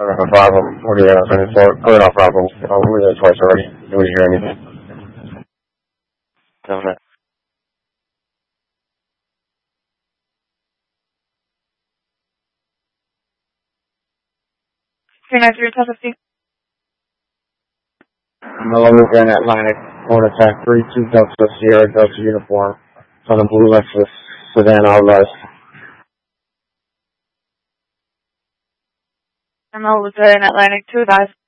Bravo, what do you got? Going off Bravo. We did it twice already. Do we hear anything? Definitely. Mellow Grand Atlantic, Port Attack 32 Delta Sierra Delta Uniform, on a blue Lexus sedan outlet. Mellow Grand Atlantic 2 guys.